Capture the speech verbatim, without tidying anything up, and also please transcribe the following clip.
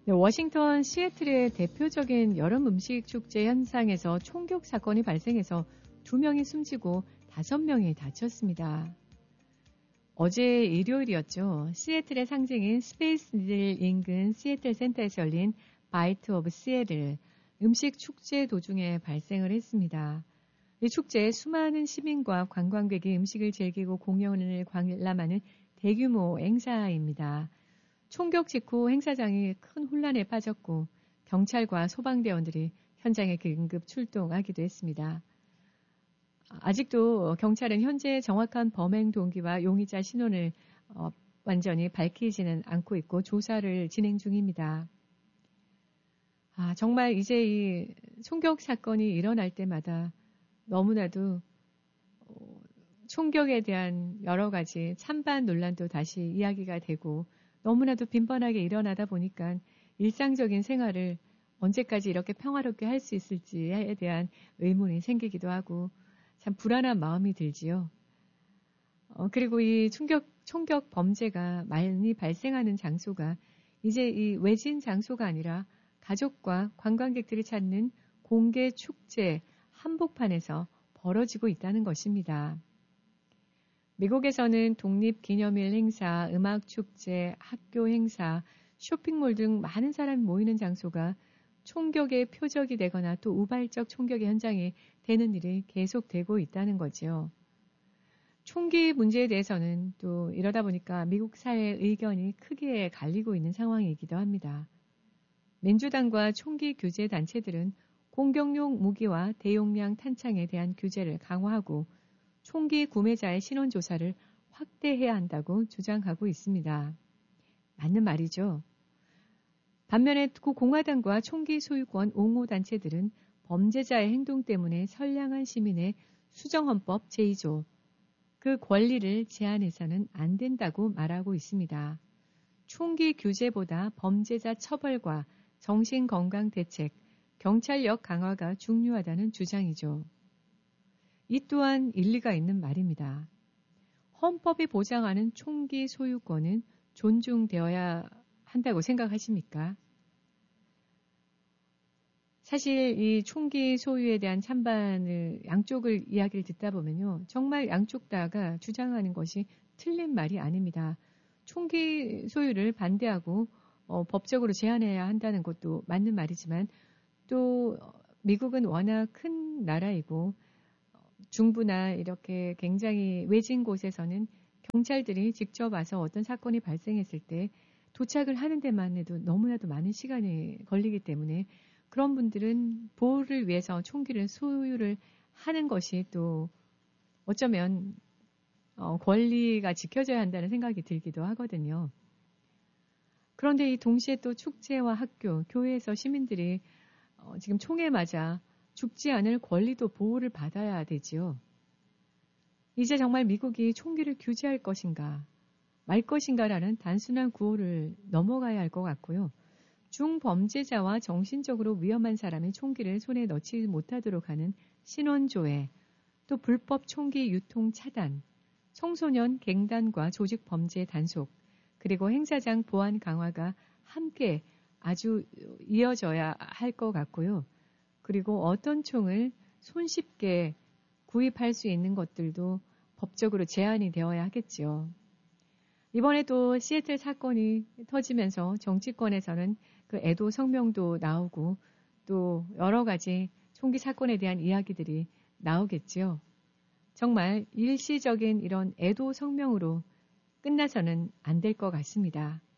네, 워싱턴 시애틀의 대표적인 여름 음식 축제 현장에서 총격 사건이 발생해서 두 명이 숨지고 다섯 명이 다쳤습니다. 어제 일요일이었죠. 시애틀의 상징인 스페이스 니들 인근 시애틀 센터에서 열린 바이트 오브 시애틀 음식 축제 도중에 발생을 했습니다. 이 축제에 수많은 시민과 관광객이 음식을 즐기고 공연을 관람하는 대규모 행사입니다. 총격 직후 행사장이 큰 혼란에 빠졌고 경찰과 소방대원들이 현장에 긴급 출동하기도 했습니다. 아직도 경찰은 현재 정확한 범행 동기와 용의자 신원을 어, 완전히 밝히지는 않고 있고 조사를 진행 중입니다. 아, 정말 이제 이 총격 사건이 일어날 때마다 너무나도 어, 총격에 대한 여러 가지 찬반 논란도 다시 이야기가 되고 너무나도 빈번하게 일어나다 보니까 일상적인 생활을 언제까지 이렇게 평화롭게 할 수 있을지에 대한 의문이 생기기도 하고 참 불안한 마음이 들지요. 어, 그리고 이 총격, 총격 범죄가 많이 발생하는 장소가 이제 이 외진 장소가 아니라 가족과 관광객들이 찾는 공개 축제 한복판에서 벌어지고 있다는 것입니다. 미국에서는 독립기념일 행사, 음악축제, 학교 행사, 쇼핑몰 등 많은 사람이 모이는 장소가 총격의 표적이 되거나 또 우발적 총격의 현장이 되는 일이 계속되고 있다는 거죠. 총기 문제에 대해서는 또 이러다 보니까 미국 사회의 의견이 크게 갈리고 있는 상황이기도 합니다. 민주당과 총기 규제 단체들은 공격용 무기와 대용량 탄창에 대한 규제를 강화하고 총기 구매자의 신원 조사를 확대해야 한다고 주장하고 있습니다. 맞는 말이죠. 반면에 공화당과 총기 소유권 옹호 단체들은 범죄자의 행동 때문에 선량한 시민의 수정헌법 제이 조, 그 권리를 제한해서는 안 된다고 말하고 있습니다. 총기 규제보다 범죄자 처벌과 정신건강 대책, 경찰력 강화가 중요하다는 주장이죠. 이 또한 일리가 있는 말입니다. 헌법이 보장하는 총기 소유권은 존중되어야 한다고 생각하십니까? 사실 이 총기 소유에 대한 찬반을 양쪽을 이야기를 듣다 보면요. 정말 양쪽 다가 주장하는 것이 틀린 말이 아닙니다. 총기 소유를 반대하고 어, 법적으로 제한해야 한다는 것도 맞는 말이지만 또 미국은 워낙 큰 나라이고 중부나 이렇게 굉장히 외진 곳에서는 경찰들이 직접 와서 어떤 사건이 발생했을 때 도착을 하는 데만 해도 너무나도 많은 시간이 걸리기 때문에 그런 분들은 보호를 위해서 총기를 소유를 하는 것이 또 어쩌면 어, 권리가 지켜져야 한다는 생각이 들기도 하거든요. 그런데 이 동시에 또 축제와 학교, 교회에서 시민들이 어, 지금 총에 맞아 죽지 않을 권리도 보호를 받아야 되지요. 이제 정말 미국이 총기를 규제할 것인가 말 것인가라는 단순한 구호를 넘어가야 할 것 같고요. 중범죄자와 정신적으로 위험한 사람이 총기를 손에 넣지 못하도록 하는 신원조회, 또 불법 총기 유통 차단, 청소년 갱단과 조직 범죄 단속, 그리고 행사장 보안 강화가 함께 아주 이어져야 할 것 같고요. 그리고 어떤 총을 손쉽게 구입할 수 있는 것들도 법적으로 제한이 되어야 하겠죠. 이번에 또 시애틀 사건이 터지면서 정치권에서는 그 애도 성명도 나오고 또 여러 가지 총기 사건에 대한 이야기들이 나오겠지요. 정말 일시적인 이런 애도 성명으로 끝나서는 안 될 것 같습니다.